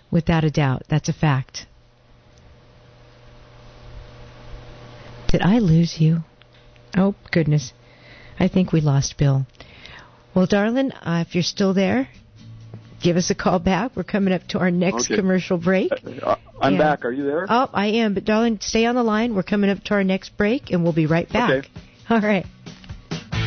Without a doubt. That's a fact. Did I lose you? Oh, goodness. I think we lost Bill. Well, darling, if you're still there, give us a call back. We're coming up to our next commercial break. I'm back. Are you there? Oh, I am. But, darling, stay on the line. We're coming up to our next break, and we'll be right back. Okay. All right.